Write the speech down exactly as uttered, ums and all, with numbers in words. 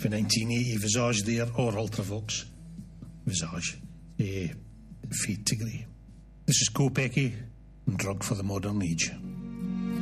up in nineteen eighty, Visage there, or Ultravox. Visage. Eh, Fade to Grey. This is Kopecky, and Drug for the Modern Age.